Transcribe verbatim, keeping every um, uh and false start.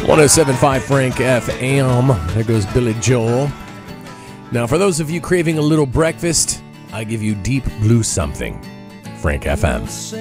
one oh seven point five Frank F M. There goes Billy Joel. Now, for those of you craving a little breakfast, I give you Deep Blue Something. Frank F M.